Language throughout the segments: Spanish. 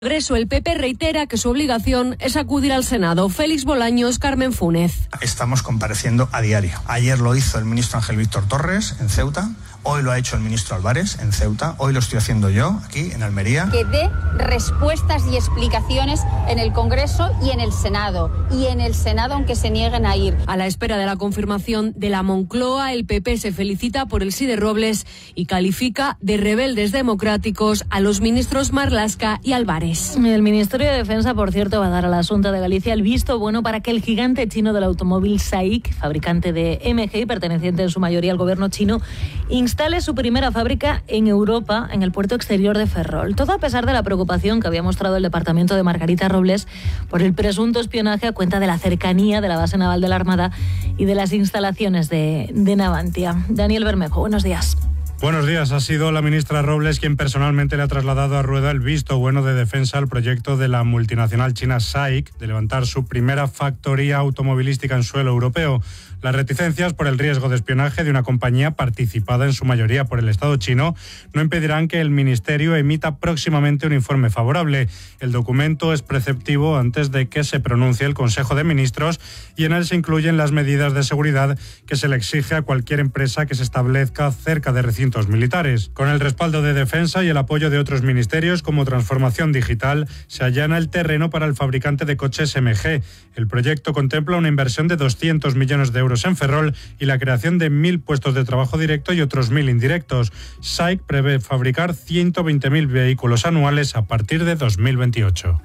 Congreso, el PP reitera que su obligación es acudir al Senado. Félix Bolaños, Carmen Fúnez. Estamos compareciendo a diario. Ayer lo hizo el ministro Ángel Víctor Torres en Ceuta, hoy lo ha hecho el ministro Álvarez en Ceuta, hoy lo estoy haciendo yo aquí en Almería. Que dé respuestas y explicaciones en el Congreso y en el Senado. Y en el Senado, aunque se nieguen a ir. A la espera de la confirmación de la Moncloa, el PP se felicita por el sí de Robles y califica de rebeldes democráticos a los ministros Marlaska y Álvarez. El Ministerio de Defensa, por cierto, va a dar a la Xunta de Galicia el visto bueno para que el gigante chino del automóvil SAIC, fabricante de MG y perteneciente en su mayoría al gobierno chino, instale su primera fábrica en Europa, en el puerto exterior de Ferrol. Todo a pesar de la preocupación que había mostrado el departamento de Margarita Robles por el presunto espionaje a cuenta de la cercanía de la base naval de la Armada y de las instalaciones de Navantia. Daniel Bermejo, buenos días. Buenos días. Ha sido la ministra Robles quien personalmente le ha trasladado a Rueda el visto bueno de defensa al proyecto de la multinacional china SAIC de levantar su primera factoría automovilística en suelo europeo. Las reticencias por el riesgo de espionaje de una compañía participada en su mayoría por el Estado chino no impedirán que el Ministerio emita próximamente un informe favorable. El documento es preceptivo antes de que se pronuncie el Consejo de Ministros y en él se incluyen las medidas de seguridad que se le exige a cualquier empresa que se establezca cerca de recintos militares. Con el respaldo de Defensa y el apoyo de otros ministerios como Transformación Digital, se allana el terreno para el fabricante de coches MG. El proyecto contempla una inversión de 200 millones de euros en Ferrol y la creación de 1.000 puestos de trabajo directo y otros 1.000 indirectos. SAIC prevé fabricar 120.000 vehículos anuales a partir de 2028.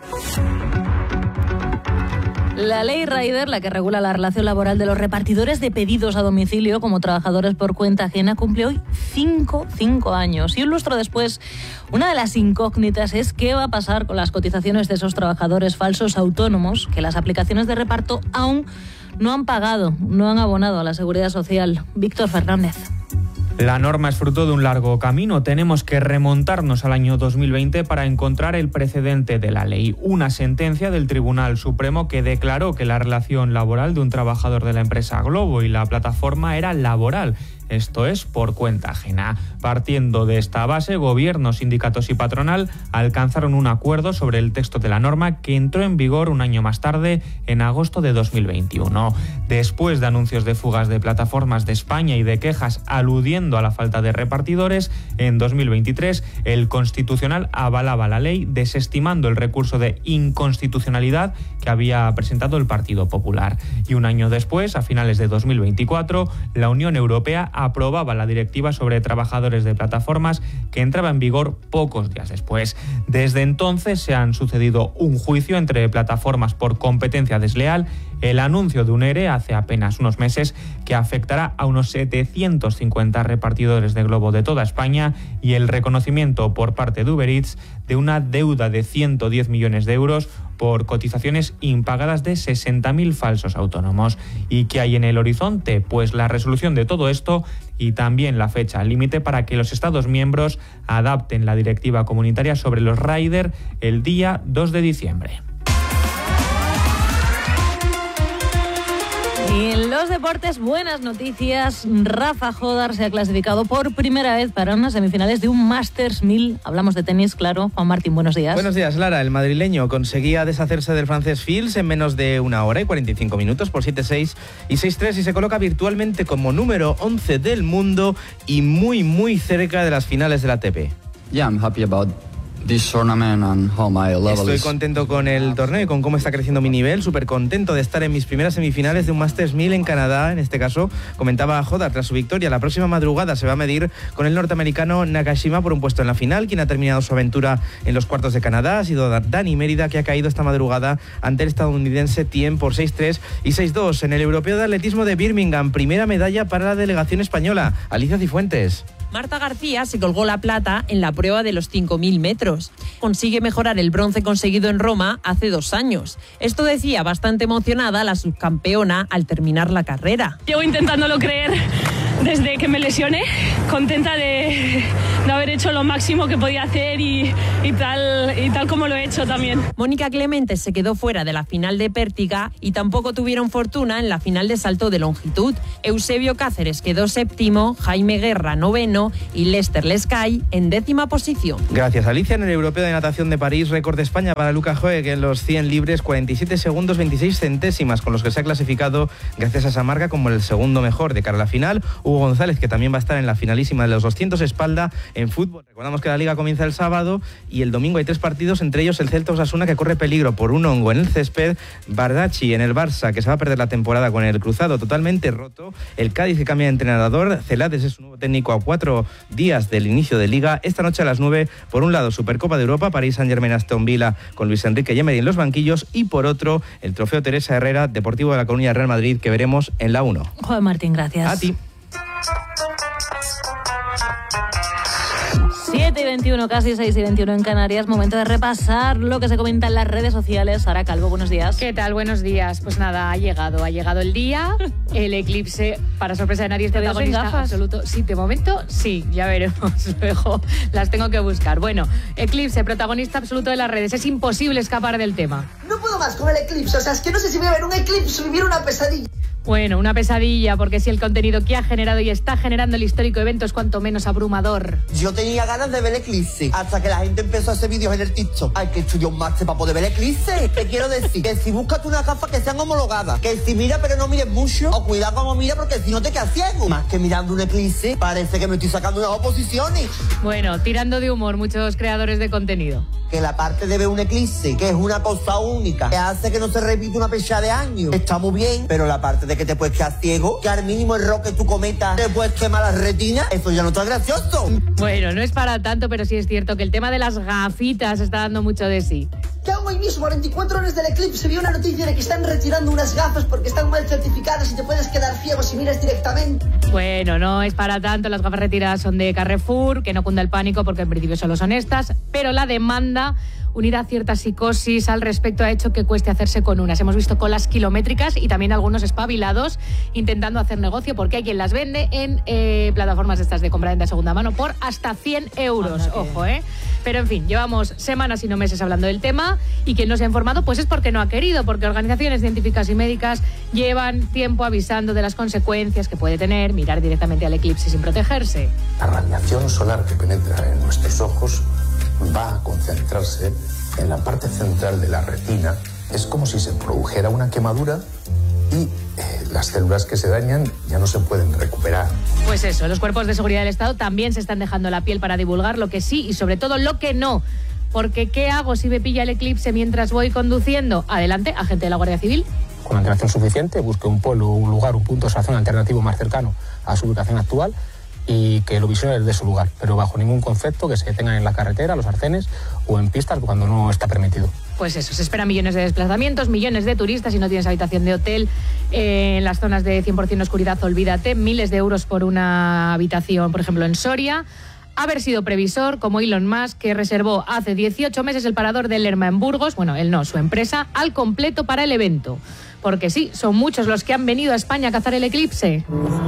La ley Rider, la que regula la relación laboral de los repartidores de pedidos a domicilio como trabajadores por cuenta ajena, cumple hoy 5 años. Y un lustro después, una de las incógnitas es qué va a pasar con las cotizaciones de esos trabajadores falsos autónomos que las aplicaciones de reparto aún no han pagado, no han abonado a la Seguridad Social. Víctor Fernández. La norma es fruto de un largo camino. Tenemos que remontarnos al año 2020 para encontrar el precedente de la ley. Una sentencia del Tribunal Supremo que declaró que la relación laboral de un trabajador de la empresa Globo y la plataforma era laboral. Esto es por cuenta ajena. Partiendo de esta base, gobierno, sindicatos y patronal alcanzaron un acuerdo sobre el texto de la norma que entró en vigor un año más tarde, en agosto de 2021. Después de anuncios de fugas de plataformas de España y de quejas aludiendo a la falta de repartidores, en 2023 el Constitucional avalaba la ley, desestimando el recurso de inconstitucionalidad que había presentado el Partido Popular. Y un año después, a finales de 2024, la Unión Europea aprobaba la directiva sobre trabajadores de plataformas que entraba en vigor pocos días después. Desde entonces se han sucedido un juicio entre plataformas por competencia desleal, el anuncio de un ERE hace apenas unos meses que afectará a unos 750 repartidores de Globo de toda España y el reconocimiento por parte de Uber Eats de una deuda de 110 millones de euros por cotizaciones impagadas de 60.000 falsos autónomos. ¿Y qué hay en el horizonte? Pues la resolución de todo esto y también la fecha límite para que los Estados miembros adapten la directiva comunitaria sobre los rider el día 2 de diciembre. Y en los deportes, buenas noticias. Rafa Jodar se ha clasificado por primera vez para unas semifinales de un Masters 1000. Hablamos de tenis, claro. Juan Martín, buenos días. Buenos días, Lara. El madrileño conseguía deshacerse del francés Fils en menos de 1 hora y 45 minutos por 7-6 y 6-3 y se coloca virtualmente como número 11 del mundo y muy cerca de las finales de la ATP. Yeah, I'm happy about this tournament and how my level Estoy is. contento con el torneo y con cómo está creciendo mi nivel, súper contento de estar en mis primeras semifinales de un Masters 1000 en Canadá, en este caso, comentaba Jodar tras su victoria. La próxima madrugada se va a medir con el norteamericano Nakashima por un puesto en la final. Quien ha terminado su aventura en los cuartos de Canadá ha sido Dani Mérida, que ha caído esta madrugada ante el estadounidense Thiem por 6-3 y 6-2. En el Europeo de Atletismo de Birmingham, primera medalla para la delegación española. Alicia Cifuentes. Marta García se colgó la plata en la prueba de los 5.000 metros. Consigue mejorar el bronce conseguido en Roma hace 2 años. Esto decía bastante emocionada la subcampeona al terminar la carrera. Llevo intentándolo creer desde que me lesioné, contenta de haber hecho lo máximo que podía hacer y tal como lo he hecho también. Mónica Clemente se quedó fuera de la final de pértiga y tampoco tuvieron fortuna en la final de salto de longitud. Eusebio Cáceres quedó séptimo, Jaime Guerra noveno y Lester Lescay en 10ª posición. Gracias, Alicia. En el Europeo de Natación de París, récord de España para Luca Joe, que en los 100 libres 47 segundos 26 centésimas, con los que se ha clasificado gracias a esa marca como el segundo mejor. De cara a la final, Hugo González, que también va a estar en la finalísima de los 200 espalda en fútbol. Recordamos que la Liga comienza el sábado y el domingo hay 3 partidos, entre ellos el Celta Osasuna, que corre peligro por un hongo en el césped, Bardacci en el Barça, que se va a perder la temporada con el cruzado totalmente roto, el Cádiz, que cambia de entrenador, Celades es su nuevo técnico a 4 días del inicio de Liga. Esta noche a las 9, por un lado, Supercopa de Europa, París Saint-Germain Aston Villa con Luis Enrique y Emery en los banquillos, y por otro, el Trofeo Teresa Herrera, Deportivo de La Coruña Real Madrid, que veremos en la 1. Juan Martín, gracias. A ti. 7:21, casi 6:21 en Canarias. Momento de repasar lo que se comenta en las redes sociales. Sara Calvo, buenos días. ¿Qué tal? Buenos días. Pues nada, ha llegado el día. El eclipse, para sorpresa de nadie, es protagonista absoluto. Sí, de momento sí, ya veremos. Luego las tengo que buscar. Bueno, eclipse, protagonista absoluto de las redes. Es imposible escapar del tema. No puedo más con el eclipse. O sea, es que no sé si voy a ver un eclipse o vivir una pesadilla. Bueno, una pesadilla, porque si el contenido que ha generado y está generando el histórico evento es cuanto menos abrumador. Yo tenía ganas de ver el eclipse, hasta que la gente empezó a hacer vídeos en el TikTok. Hay que estudiar un máster para poder ver el eclipse. Te quiero decir que si buscas unas gafas que sean homologadas, que si mira pero no mires mucho, o cuidado como mira, porque si no te quedas ciego. Más que mirando un eclipse, parece que me estoy sacando unas oposiciones. Bueno, tirando de humor muchos creadores de contenido. Que la parte de ver un eclipse, que es una cosa única, que hace que no se repita una fecha de año, está muy bien, pero la parte de que te puedes quedar ciego, que al mínimo error que tú cometas te puedes quemar las retinas, eso ya no está gracioso. Bueno, no es para tanto, pero sí es cierto que el tema de las gafitas está dando mucho de sí. Que aún hoy mismo, a 24 horas del eclipse, vi una noticia de que están retirando unas gafas porque están mal certificadas y te puedes quedar ciego si miras directamente. Bueno, no es para tanto, las gafas retiradas son de Carrefour, que no cunda el pánico porque en principio solo son estas, pero la demanda, unida a cierta psicosis al respecto, ha hecho que cueste hacerse con unas. Hemos visto colas kilométricas y también algunos espabilados intentando hacer negocio, porque hay quien las vende en plataformas estas de compra-venta de segunda mano por hasta 100 euros. Ojo, Pero en fin, llevamos semanas y no meses hablando del tema, y quien no se ha informado pues es porque no ha querido, porque organizaciones científicas y médicas llevan tiempo avisando de las consecuencias que puede tener mirar directamente al eclipse sin protegerse. La radiación solar que penetra en nuestros ojos va a concentrarse en la parte central de la retina. Es como si se produjera una quemadura y las células que se dañan ya no se pueden recuperar. Pues eso, los cuerpos de seguridad del Estado también se están dejando la piel para divulgar lo que sí y sobre todo lo que no. Porque ¿qué hago si me pilla el eclipse mientras voy conduciendo? Adelante, agente de la Guardia Civil. Con antelación suficiente, busque un pueblo, un lugar, un punto de observación alternativo más cercano a su ubicación actual y que lo visione desde su lugar, pero bajo ningún concepto que se detengan en la carretera, los arcenes o en pistas cuando no está permitido. Pues eso, se esperan millones de desplazamientos, millones de turistas. Si no tienes habitación de hotel en las zonas de 100% oscuridad, olvídate. Miles de euros por una habitación, por ejemplo, en Soria. Haber sido previsor, como Elon Musk, que reservó hace 18 meses el parador de Lerma en Burgos, bueno, él no, su empresa, al completo para el evento. Porque sí, son muchos los que han venido a España a cazar el eclipse.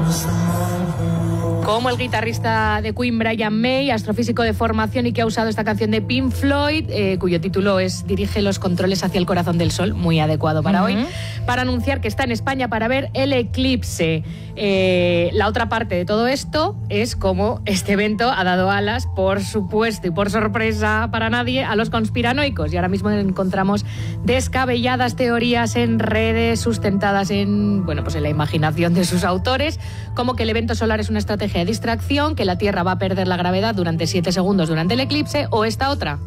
Como el guitarrista de Queen, Brian May, astrofísico de formación y que ha usado esta canción de Pink Floyd, cuyo título es Dirige los controles hacia el corazón del sol, muy adecuado para hoy, para anunciar que está en España para ver el eclipse. La otra parte de todo esto es cómo este evento ha dado alas, por supuesto y por sorpresa para nadie, a los conspiranoicos. Y ahora mismo encontramos descabelladas teorías en redes sustentadas en, bueno, pues en la imaginación de sus autores, como que el evento solar es una estrategia de distracción, que la Tierra va a perder la gravedad durante 7 segundos durante el eclipse, o esta otra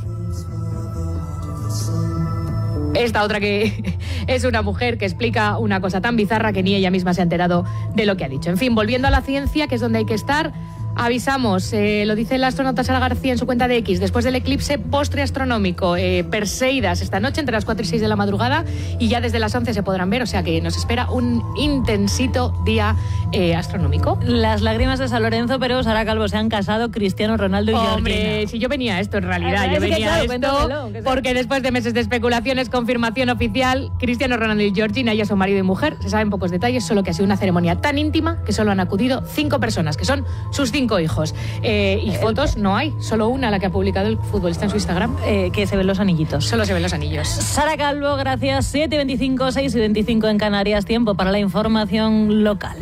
que es una mujer que explica una cosa tan bizarra que ni ella misma se ha enterado de lo que ha dicho. En fin, volviendo a la ciencia, que es donde hay que estar, avisamos, lo dice el astronauta Sara García en su cuenta de X, después del eclipse, postre astronómico, Perseidas esta noche entre las 4 y 6 de la madrugada, y ya desde las 11 se podrán ver, o sea que nos espera un intensito día astronómico. Las lágrimas de San Lorenzo, pero Sara Calvo, se han casado Cristiano Ronaldo y Georgina. Hombre, si yo venía a esto en realidad, yo venía a esto porque después de meses de especulaciones, confirmación oficial, Cristiano Ronaldo y Georgina ya son marido y mujer, se saben pocos detalles, solo que ha sido una ceremonia tan íntima que solo han acudido 5 personas, que son sus 5 5 hijos. Y fotos no hay, solo una, la que ha publicado el futbolista en su Instagram. Que se ven los anillitos. Solo se ven los anillos. Sara Calvo, gracias. 7:25, 6:25 en Canarias. Tiempo para la información local.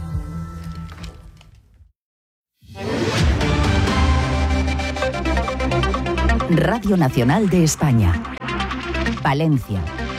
Radio Nacional de España. Valencia.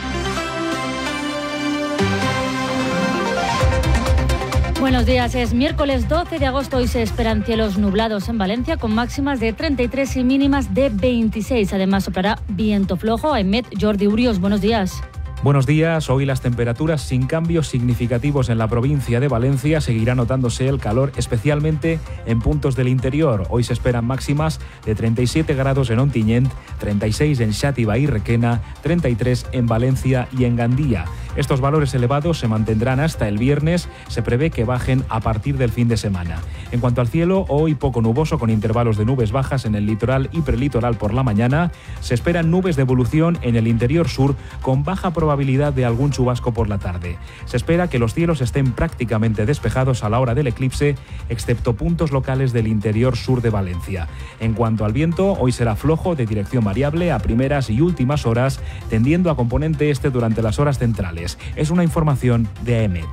Buenos días, es miércoles 12 de agosto y se esperan cielos nublados en Valencia con máximas de 33 y mínimas de 26. Además soplará viento flojo. Ahmed Jordi Urios, buenos días. Buenos días. Hoy las temperaturas sin cambios significativos en la provincia de Valencia. Seguirá notándose el calor, especialmente en puntos del interior. Hoy se esperan máximas de 37 grados en Ontinyent, 36 en Xàtiva y Requena, 33 en Valencia y en Gandía. Estos valores elevados se mantendrán hasta el viernes. Se prevé que bajen a partir del fin de semana. En cuanto al cielo, hoy poco nuboso con intervalos de nubes bajas en el litoral y prelitoral por la mañana. Se esperan nubes de evolución en el interior sur con baja probabilidad de algún chubasco por la tarde. Se espera que los cielos estén prácticamente despejados a la hora del eclipse, excepto puntos locales del interior sur de Valencia. En cuanto al viento, hoy será flojo de dirección variable a primeras y últimas horas, tendiendo a componente este durante las horas centrales. Es una información de EMET.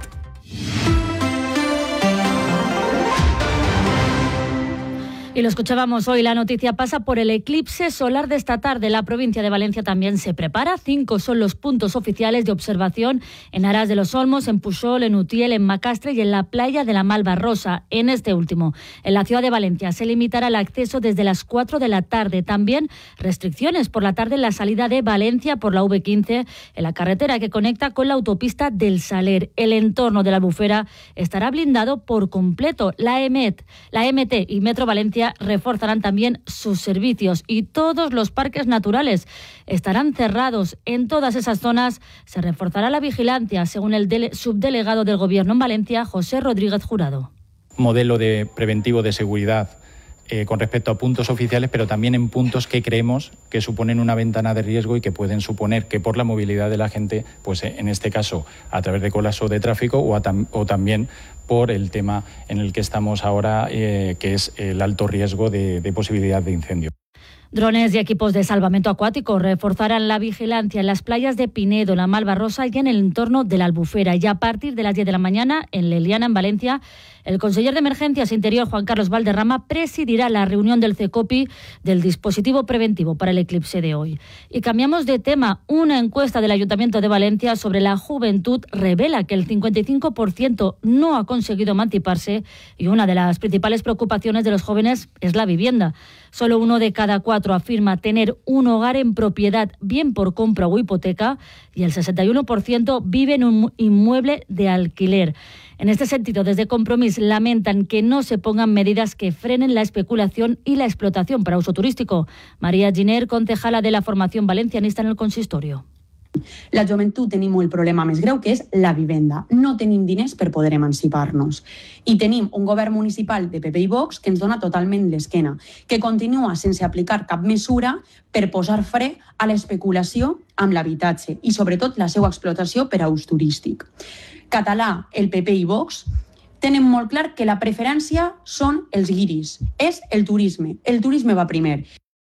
Y lo escuchábamos hoy, la noticia pasa por el eclipse solar de esta tarde. La provincia de Valencia también se prepara. 5 son los puntos oficiales de observación en Aras de los Olmos, en Puxol, en Utiel, en Macastre y en la playa de la Malvarrosa. En este último, en la ciudad de Valencia, se limitará el acceso desde las 4 de la tarde. También restricciones por la tarde en la salida de Valencia por la V15, en la carretera que conecta con la autopista del Saler. El entorno de la Albufera estará blindado por completo. La MT y Metro Valencia reforzarán también sus servicios y todos los parques naturales estarán cerrados. En todas esas zonas se reforzará la vigilancia, según el subdelegado del Gobierno en Valencia, José Rodríguez Jurado. Modelo de preventivo de seguridad con respecto a puntos oficiales, pero también en puntos que creemos que suponen una ventana de riesgo y que pueden suponer que por la movilidad de la gente, pues en este caso a través de colapso de tráfico o también por el tema en el que estamos ahora, que es el alto riesgo de posibilidad de incendio. Drones y equipos de salvamento acuático reforzarán la vigilancia en las playas de Pinedo, la Malvarrosa y en el entorno de la Albufera. Y a partir de las 10 de la mañana, en Leliana, en Valencia, el conseller de Emergencias Interior, Juan Carlos Valderrama, presidirá la reunión del CECOPI del dispositivo preventivo para el eclipse de hoy. Y cambiamos de tema. Una encuesta del Ayuntamiento de Valencia sobre la juventud revela que el 55% no ha conseguido emanciparse y una de las principales preocupaciones de los jóvenes es la vivienda. Solo 1 de cada 4 afirma tener un hogar en propiedad, bien por compra o hipoteca, y el 61% vive en un inmueble de alquiler. En este sentido, desde Compromís lamentan que no se pongan medidas que frenen la especulación y la explotación para uso turístico. María Giner, concejala de la formación valencianista en el consistorio. La joventut tenim el problema més greu, que és la vivenda. No tenim diners per poder emancipar-nos. I tenim un govern municipal de PP i Vox que ens dona totalment l'esquena, que continua sense aplicar cap mesura per posar fre a l'especulació amb l'habitatge i, sobretot, la seva explotació per a ús turístic. Català, el PP i Vox tenen molt clar que la preferència són els guiris, és el turisme. El turisme va primer.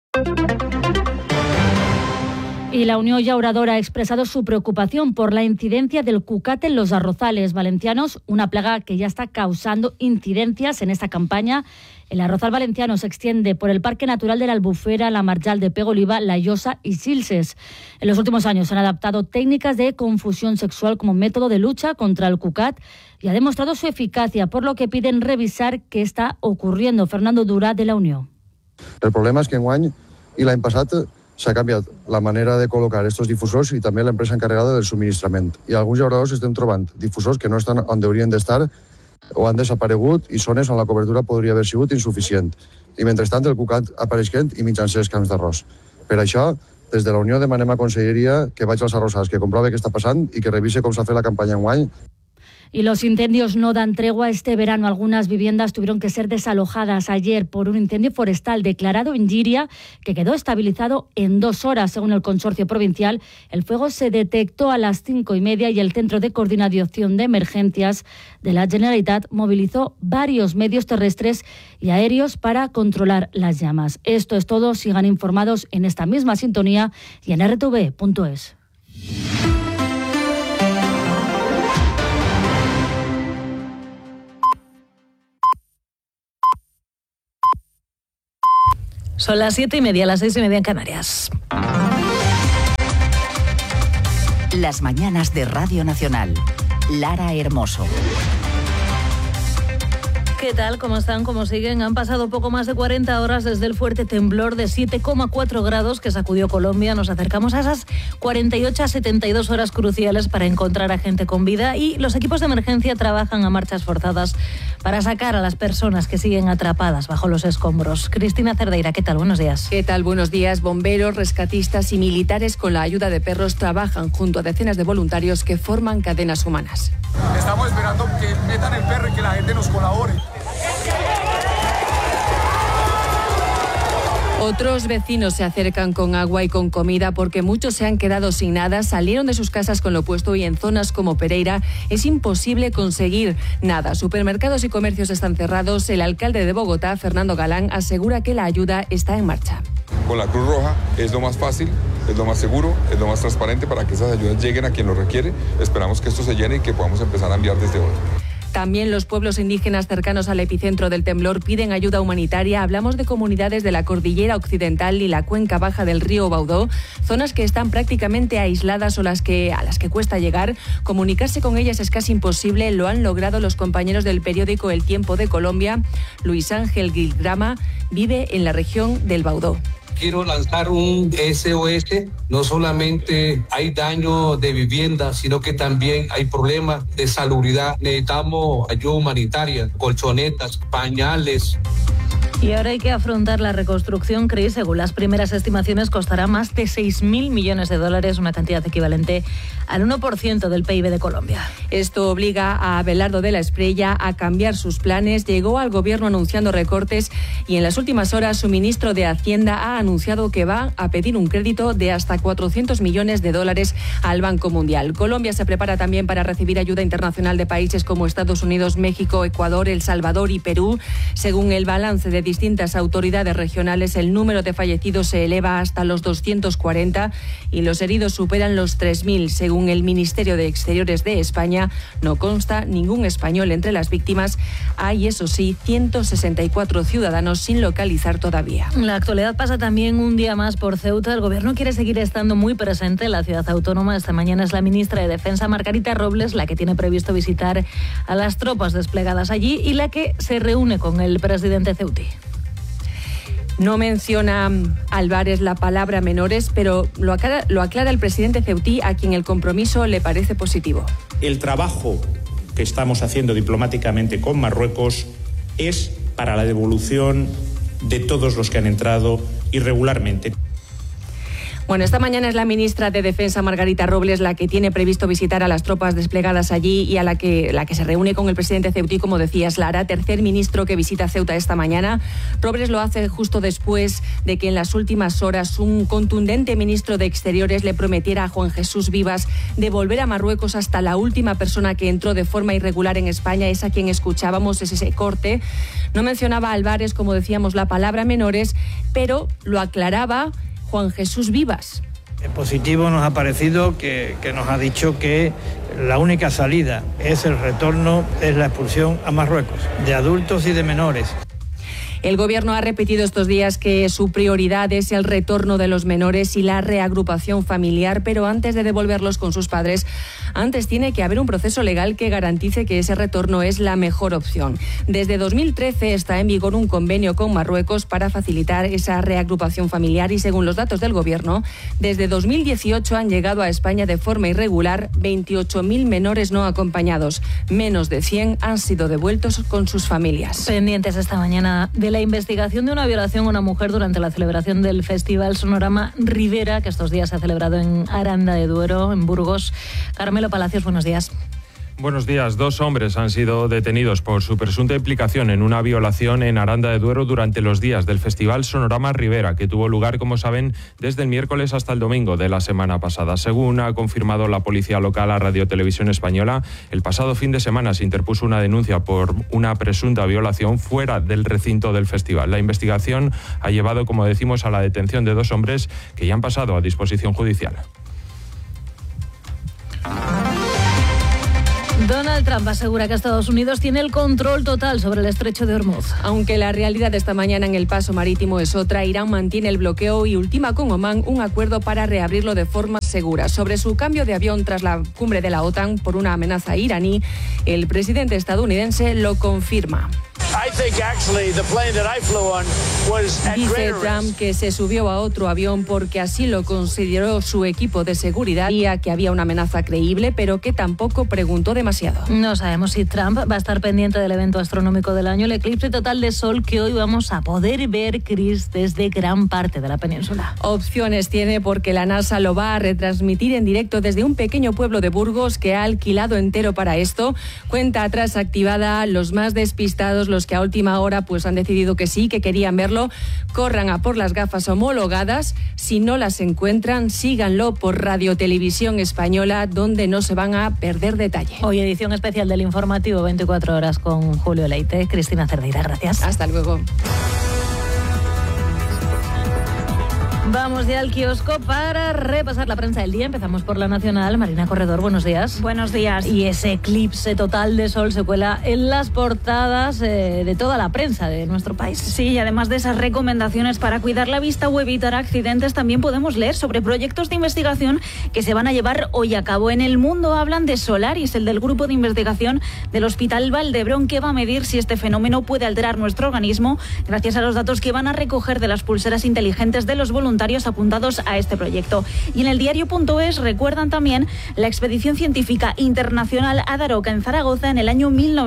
Y la Unión Llauradora ha expresado su preocupación por la incidencia del cucate en los arrozales valencianos, una plaga que ya está causando incidencias en esta campaña. El arrozal valenciano se extiende por el Parque Natural de la Albufera, la Marjal de Pegoliva, La Llosa y Silses. En los últimos años se han adaptado técnicas de confusión sexual como método de lucha contra el cucat y ha demostrado su eficacia, por lo que piden revisar qué está ocurriendo. Fernando Dura, de la Unió. El problema és que enguany i l'any passat s'ha canviat la manera de col·locar aquests difusors i també l'empresa encarregada del subministrament. I alguns llauradors estem trobant difusors que no estan on haurien d'estar o han desaparegut i zones on la cobertura podria haver sigut insuficient. I mentrestant el cucat apareixent i mitjancer els camps d'arròs. Per això, des de la Unió demanem a Conselleria que vagi als arrossars, que comprove què està passant i que revise com s'ha fet la campanya enguany. Y los incendios no dan tregua este verano. Algunas viviendas tuvieron que ser desalojadas ayer por un incendio forestal declarado en Llíria, que quedó estabilizado en 2 horas. Según el consorcio provincial, el fuego se detectó a las 5:30 y el Centro de Coordinación de Emergencias de la Generalitat movilizó varios medios terrestres y aéreos para controlar las llamas. Esto es todo. Sigan informados en esta misma sintonía y en rtv.es. Son las 7:30, las 6:30 en Canarias. Las mañanas de Radio Nacional. Lara Hermoso. ¿Qué tal? ¿Cómo están? ¿Cómo siguen? Han pasado poco más de 40 horas desde el fuerte temblor de 7,4 grados que sacudió Colombia. Nos acercamos a esas 48 a 72 horas cruciales para encontrar a gente con vida y los equipos de emergencia trabajan a marchas forzadas para sacar a las personas que siguen atrapadas bajo los escombros. Cristina Cerdeira, ¿qué tal? Buenos días. ¿Qué tal? Buenos días. Bomberos, rescatistas y militares con la ayuda de perros trabajan junto a decenas de voluntarios que forman cadenas humanas. Estamos esperando que metan el perro y que la gente nos colabore. Otros vecinos se acercan con agua y con comida porque muchos se han quedado sin nada, salieron de sus casas con lo puesto y en zonas como Pereira es imposible conseguir nada. Supermercados y comercios están cerrados. El alcalde de Bogotá, Fernando Galán, asegura que la ayuda está en marcha. Con la Cruz Roja es lo más fácil, es lo más seguro, es lo más transparente para que esas ayudas lleguen a quien lo requiere. Esperamos que esto se llene y que podamos empezar a enviar desde hoy. También los pueblos indígenas cercanos al epicentro del temblor piden ayuda humanitaria. Hablamos de comunidades de la Cordillera Occidental y la cuenca baja del río Baudó, zonas que están prácticamente aisladas o a las que cuesta llegar. Comunicarse con ellas es casi imposible. Lo han logrado los compañeros del periódico El Tiempo de Colombia. Luis Ángel Gilgrama vive en la región del Baudó. Quiero lanzar un SOS, no solamente hay daño de vivienda, sino que también hay problemas de salubridad. Necesitamos ayuda humanitaria, colchonetas, pañales. Y ahora hay que afrontar la reconstrucción, Cris. Según las primeras estimaciones, costará más de 6.000 millones de dólares, una cantidad equivalente al 1% del PIB de Colombia. Esto obliga a Abelardo de la Espriella a cambiar sus planes. Llegó al gobierno anunciando recortes y en las últimas horas su ministro de Hacienda ha anunciado que va a pedir un crédito de hasta 400 millones de dólares al Banco Mundial. Colombia se prepara también para recibir ayuda internacional de países como Estados Unidos, México, Ecuador, El Salvador y Perú. Según el balance de distintas autoridades regionales, el número de fallecidos se eleva hasta los 240 y los heridos superan los 3.000. Según el Ministerio de Exteriores de España, no consta ningún español entre las víctimas. Hay, eso sí, 164 ciudadanos sin localizar todavía. La actualidad pasa también un día más por Ceuta. El gobierno quiere seguir estando muy presente en la ciudad autónoma. Esta mañana es la ministra de Defensa, Margarita Robles, la que tiene previsto visitar a las tropas desplegadas allí y la que se reúne con el presidente ceutí. No menciona Álvarez la palabra menores, pero lo aclara el presidente ceutí, a quien el compromiso le parece positivo. El trabajo que estamos haciendo diplomáticamente con Marruecos es para la devolución de todos los que han entrado irregularmente. Bueno, esta mañana es la ministra de Defensa, Margarita Robles, la que tiene previsto visitar a las tropas desplegadas allí y a la que se reúne con el presidente ceutí, como decías, Lara, tercer ministro que visita Ceuta esta mañana. Robles lo hace justo después de que en las últimas horas un contundente ministro de Exteriores le prometiera a Juan Jesús Vivas devolver a Marruecos hasta la última persona que entró de forma irregular en España, es a quien escuchábamos, es ese corte. No mencionaba Álvarez, como decíamos, la palabra menores, pero lo aclaraba Juan Jesús Vivas. Positivo nos ha parecido que nos ha dicho que la única salida es el retorno, es la expulsión a Marruecos, de adultos y de menores. El Gobierno ha repetido estos días que su prioridad es el retorno de los menores y la reagrupación familiar, pero antes de devolverlos con sus padres, antes tiene que haber un proceso legal que garantice que ese retorno es la mejor opción. Desde 2013 está en vigor un convenio con Marruecos para facilitar esa reagrupación familiar y, según los datos del Gobierno, desde 2018 han llegado a España de forma irregular 28.000 menores no acompañados. Menos de 100 han sido devueltos con sus familias. Pendientes esta mañana de la investigación de una violación a una mujer durante la celebración del Festival Sonorama Rivera, que estos días se ha celebrado en Aranda de Duero, en Burgos. Carmelo Palacios, buenos días. Buenos días. 2 hombres han sido detenidos por su presunta implicación en una violación en Aranda de Duero durante los días del Festival Sonorama Ribera, que tuvo lugar, como saben, desde el miércoles hasta el domingo de la semana pasada. Según ha confirmado la policía local a Radio Televisión Española, el pasado fin de semana se interpuso una denuncia por una presunta violación fuera del recinto del festival. La investigación ha llevado, como decimos, a la detención de 2 hombres que ya han pasado a disposición judicial. Donald Trump asegura que Estados Unidos tiene el control total sobre el estrecho de Hormuz. Aunque la realidad de esta mañana en el paso marítimo es otra, Irán mantiene el bloqueo y ultima con Omán un acuerdo para reabrirlo de forma segura. Sobre su cambio de avión tras la cumbre de la OTAN por una amenaza iraní, el presidente estadounidense lo confirma. Dice Trump que se subió a otro avión porque así lo consideró su equipo de seguridad, que había una amenaza creíble, pero que tampoco preguntó demasiado. No sabemos si Trump va a estar pendiente del evento astronómico del año, el eclipse total de sol que hoy vamos a poder ver, Chris, desde gran parte de la península. Opciones tiene porque la NASA lo va a retransmitir en directo desde un pequeño pueblo de Burgos que ha alquilado entero para esto. Cuenta atrás activada. Los más despistados, los que a última hora pues han decidido que sí, que querían verlo, corran a por las gafas homologadas. Si no las encuentran, síganlo por Radio Televisión Española, donde no se van a perder detalle. Hoy edición especial del informativo 24 horas con Julio Leite. Cristina Cerdeira, gracias. Hasta luego. Vamos ya al kiosco para repasar la prensa del día. Empezamos por La Nacional. Marina Corredor, buenos días. Buenos días. Y ese eclipse total de sol se cuela en las portadas de toda la prensa de nuestro país. Sí, y además de esas recomendaciones para cuidar la vista o evitar accidentes, también podemos leer sobre proyectos de investigación que se van a llevar hoy a cabo. En El Mundo hablan de Solaris, el del grupo de investigación del Hospital Valdebrón, que va a medir si este fenómeno puede alterar nuestro organismo gracias a los datos que van a recoger de las pulseras inteligentes de los voluntarios apuntados a este proyecto. Y en el diario.es recuerdan también la expedición científica internacional a Daroca en Zaragoza en el año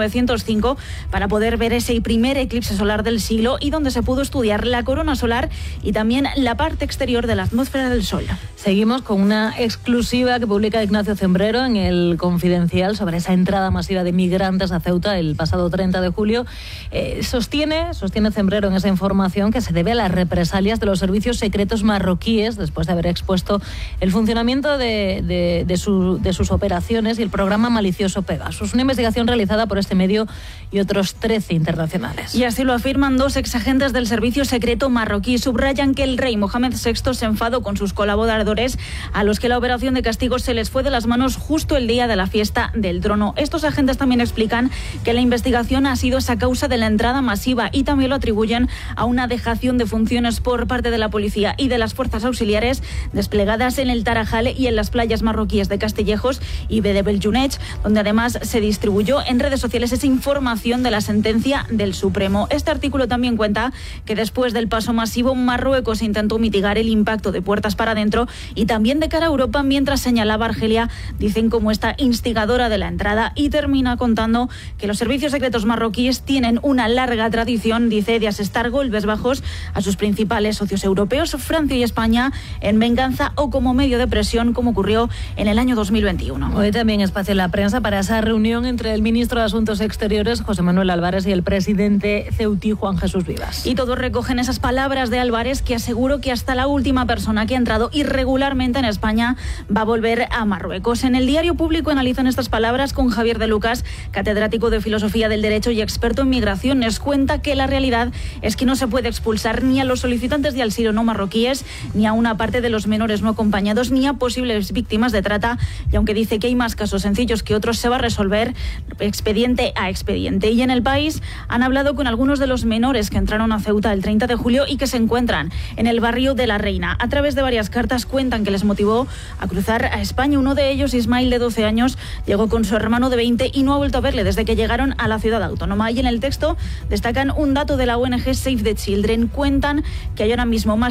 1905 para poder ver ese primer eclipse solar del siglo y donde se pudo estudiar la corona solar y también la parte exterior de la atmósfera del Sol. Seguimos con una exclusiva que publica Ignacio Zembrero en El Confidencial sobre esa entrada masiva de migrantes a Ceuta el pasado 30 de julio. Sostiene Zembrero en esa información que se debe a las represalias de los servicios secretos marroquíes después de haber expuesto el funcionamiento de sus operaciones y el programa malicioso Pegasus. Una investigación realizada por este medio y otros 13 internacionales. Y así lo afirman 2 exagentes del servicio secreto marroquí. Subrayan que el rey Mohamed VI se enfadó con sus colaboradores a los que la operación de castigo se les fue de las manos justo el día de la fiesta del trono. Estos agentes también explican que la investigación ha sido esa causa de la entrada masiva y también lo atribuyen a una dejación de funciones por parte de la policía y de las fuerzas auxiliares desplegadas en el Tarajal y en las playas marroquíes de Castillejos y de Beljunet, donde además se distribuyó en redes sociales esa información de la sentencia del Supremo. Este artículo también cuenta que después del paso masivo, Marruecos intentó mitigar el impacto de puertas para adentro y también de cara a Europa, mientras señalaba Argelia, dicen, como esta instigadora de la entrada, y termina contando que los servicios secretos marroquíes tienen una larga tradición, dice, de asestar golpes bajos a sus principales socios europeos, Francia y España, en venganza o como medio de presión, como ocurrió en el año 2021. Hoy también espacio en la prensa para esa reunión entre el ministro de Asuntos Exteriores, José Manuel Álvarez, y el presidente ceutí, Juan Jesús Vivas. Y todos recogen esas palabras de Álvarez, que aseguró que hasta la última persona que ha entrado irregularmente en España va a volver a Marruecos. En el Diario Público analizan estas palabras con Javier de Lucas, catedrático de Filosofía del Derecho y experto en migraciones. Cuenta que la realidad es que no se puede expulsar ni a los solicitantes de asilo no marroquíes, ni a una parte de los menores no acompañados, ni a posibles víctimas de trata, y aunque dice que hay más casos sencillos que otros, se va a resolver expediente a expediente. Y en El País han hablado con algunos de los menores que entraron a Ceuta el 30 de julio y que se encuentran en el barrio de La Reina. A través de varias cartas cuentan que les motivó a cruzar a España. Uno de ellos, Ismail, de 12 años, llegó con su hermano de 20 y no ha vuelto a verle desde que llegaron a la ciudad autónoma. Y en el texto destacan un dato de la ONG Save the Children. Cuentan que hay ahora mismo más de 1000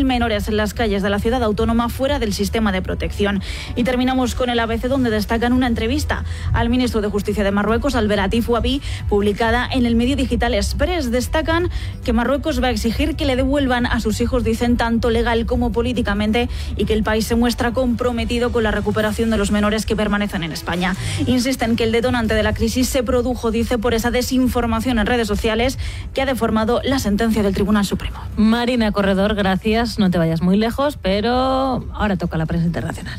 1000 menores en las calles de la ciudad autónoma fuera del sistema de protección. Y terminamos con el ABC, donde destacan una entrevista al ministro de Justicia de Marruecos, Abdelatif Ouabi, publicada en el medio digital Express. Destacan que Marruecos va a exigir que le devuelvan a sus hijos, dicen, tanto legal como políticamente, y que el país se muestra comprometido con la recuperación de los menores que permanecen en España. Insisten que el detonante de la crisis se produjo, dice, por esa desinformación en redes sociales que ha deformado la sentencia del Tribunal Supremo. Marina Corredor, gracias. No te vayas muy lejos, pero ahora toca la prensa internacional.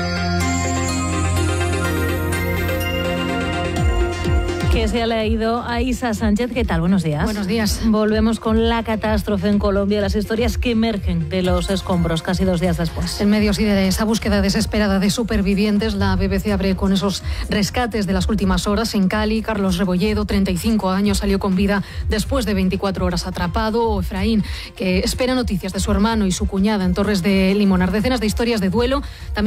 Que se ha leído a Isa Sánchez. ¿Qué tal? Buenos días. Buenos días. Volvemos con la catástrofe en Colombia, las historias que emergen de los escombros casi 2 días después. En medio de esa búsqueda desesperada de supervivientes, la BBC abre con esos rescates de las últimas horas. En Cali, Carlos Rebolledo, 35 años, salió con vida después de 24 horas atrapado. O Efraín, que espera noticias de su hermano y su cuñada en Torres de Limonar. Decenas de historias de duelo. También